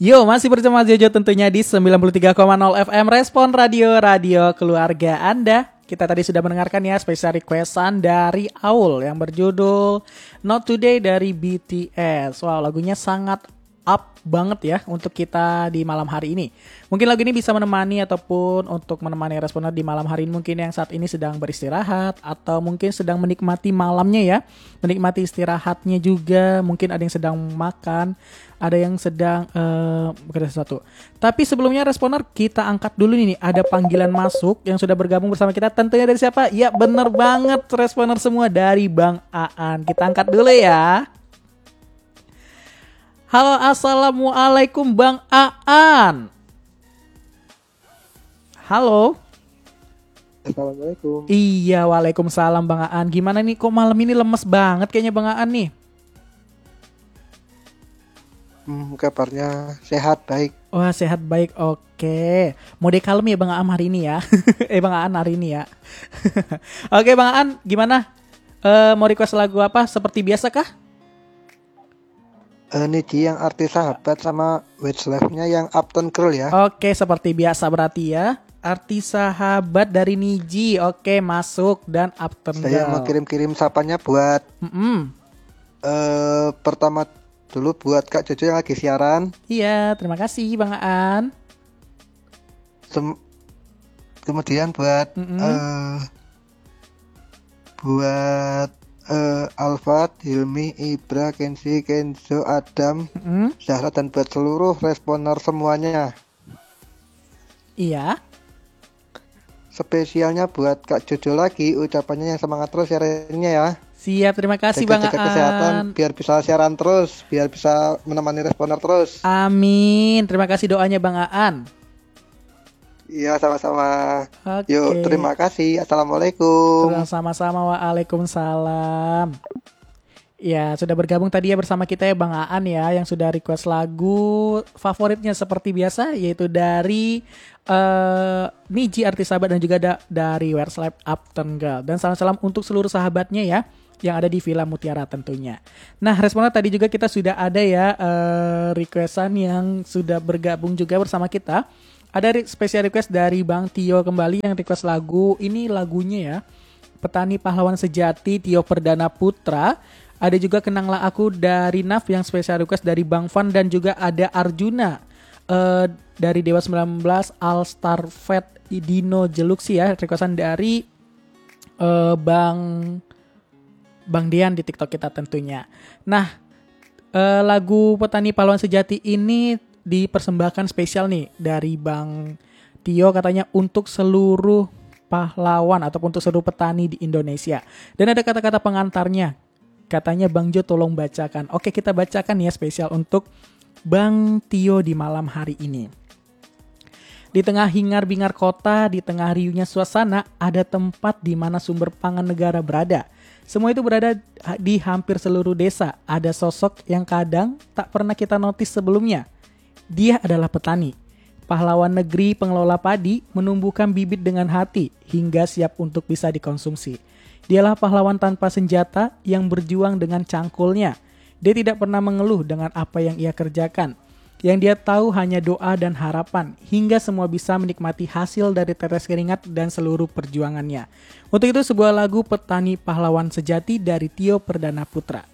Yo, masih bersama Jojo tentunya di 93,0 FM Respon Radio Keluarga Anda. Kita tadi sudah mendengarkan ya special requestan dari Aul yang berjudul Not Today dari BTS. Wow, lagunya sangat up banget ya untuk kita di malam hari ini. Mungkin lagu ini bisa menemani ataupun untuk menemani responer di malam hari ini, mungkin yang saat ini sedang beristirahat atau mungkin sedang menikmati malamnya ya, menikmati istirahatnya juga. Mungkin ada yang sedang makan, ada yang sedang bekerja sesuatu. Tapi sebelumnya responer kita angkat dulu nih, ada panggilan masuk yang sudah bergabung bersama kita. Tentunya dari siapa? Ya bener banget responer semua, dari Bang Aan. Kita angkat dulu ya. Halo, assalamualaikum Bang Aan. Halo. Assalamualaikum. Iya, waalaikumsalam Bang Aan. Gimana nih, kok malam ini lemes banget kayaknya Bang Aan nih? Kabarnya sehat baik. Wah, sehat baik, oke. Mode kalem ya Bang Aan hari ini ya. Bang Aan hari ini ya. Oke Bang Aan, gimana? Mau request lagu apa? Seperti biasa kah? Niji yang artis sahabat sama Westlife-nya yang Uptown Girl ya. Oke, seperti biasa berarti ya. Artis sahabat dari Niji. Oke, masuk dan Uptown Girl. Saya mau kirim-kirim sapanya buat pertama dulu buat Kak Jojo yang lagi siaran. Iya, terima kasih Bang Aan. Kemudian buat Alfat, Hilmi, Ibra, Kenzi, Kenzo, Adam, Zahra, dan buat seluruh responer semuanya. Iya. Spesialnya buat Kak Jojo lagi, ucapannya yang semangat terus siarannya ya. Siap, terima kasih Bang Aan. Jaga kesehatan biar bisa siaran terus, biar bisa menemani responer terus. Amin. Terima kasih doanya Bang Aan. Iya, sama-sama. Oke. Yuk, terima kasih. Assalamualaikum. Sama-sama, waalaikumsalam. Ya, sudah bergabung tadi ya bersama kita ya Bang Aan ya, yang sudah request lagu favoritnya seperti biasa, yaitu dari Niji artis sahabat dan juga dari Westlife Uptown Girl. Dan salam-salam untuk seluruh sahabatnya ya, yang ada di Villa Mutiara tentunya. Nah, responer tadi juga kita sudah ada ya requestan yang sudah bergabung juga bersama kita. Ada special request dari Bang Tio kembali yang request lagu. Ini lagunya ya, Petani Pahlawan Sejati, Tio Perdana Putra. Ada juga Kenanglah Aku dari Naf yang special request dari Bang Fan. Dan juga ada Arjuna dari Dewa 19, All Star Fat Dino Jeluksi ya, requestan dari Bang Dian di TikTok kita tentunya. Nah, lagu Petani Pahlawan Sejati ini dipersembahkan spesial nih dari Bang Tio, katanya untuk seluruh pahlawan ataupun untuk seluruh petani di Indonesia. Dan ada kata-kata pengantarnya. Katanya Bang Jo tolong bacakan. Oke, kita bacakan ya spesial untuk Bang Tio di malam hari ini. Di tengah hingar-bingar kota, di tengah riuhnya suasana, ada tempat di mana sumber pangan negara berada. Semua itu berada di hampir seluruh desa. Ada sosok yang kadang tak pernah kita notice sebelumnya. Dia adalah petani, pahlawan negeri pengelola padi, menumbuhkan bibit dengan hati hingga siap untuk bisa dikonsumsi. Dialah pahlawan tanpa senjata yang berjuang dengan cangkulnya. Dia tidak pernah mengeluh dengan apa yang ia kerjakan. Yang dia tahu hanya doa dan harapan, hingga semua bisa menikmati hasil dari tetes keringat dan seluruh perjuangannya. Untuk itu sebuah lagu Petani Pahlawan Sejati dari Tio Perdana Putra.